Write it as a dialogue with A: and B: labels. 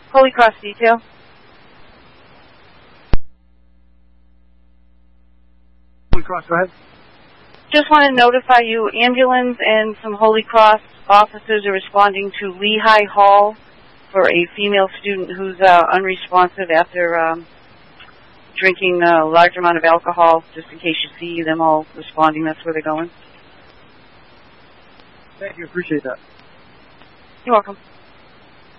A: Holy Cross detail.
B: Holy Cross, go ahead.
A: Just want to notify you, ambulance and some Holy Cross officers are responding to Lehigh Hall for a female student who's unresponsive after drinking a large amount of alcohol. Just in case you see them all responding, that's where they're going.
B: Thank you, appreciate that.
A: You're welcome.